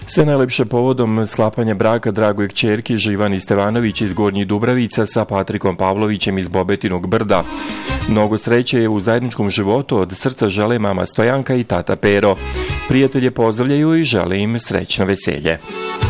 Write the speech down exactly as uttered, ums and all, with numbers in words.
Sve najlepše povodom sklapanja braka dragoj kćerki Živani Stevanović iz Gornjih Dubravica sa Patrikom Pavlovićem iz Bobetinog Brda. Mnogo sreće je u zajedničkom životu, od srca žele mama Stojanka i tata Pero. Prijatelje pozdravljaju i žele im srećno veselje.